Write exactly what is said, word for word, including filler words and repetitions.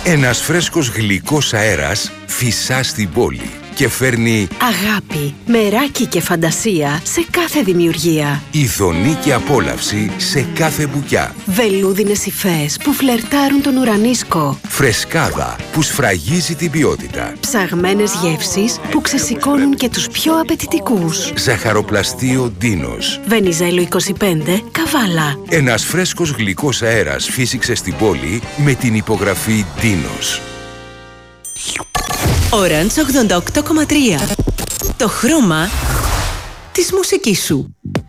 Ένας φρέσκος γλυκός αέρας φυσά στην πόλη και φέρνει αγάπη, μεράκι και φαντασία σε κάθε δημιουργία. ειδονή και απόλαυση σε κάθε μπουκιά. Βελούδινες υφές που φλερτάρουν τον ουρανίσκο. Φρεσκάδα που σφραγίζει την ποιότητα. Ψαγμένες γεύσεις που ξεσηκώνουν και τους πιο απαιτητικούς. Ζαχαροπλαστείο Ντίνος. Βενιζέλο είκοσι πέντε, Καβάλα. Ένας φρέσκος γλυκός αέρας φύσηξε στην πόλη με την υπογραφή Ντίνος. Orange ογδόντα οκτώ κόμμα τρία. Το χρώμα της μουσικής σου.